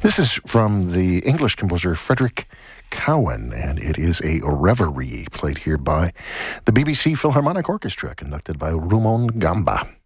This is from the English composer Frederick Cowan, and it is a reverie played here by the BBC Philharmonic Orchestra, conducted by Rumon Gamba.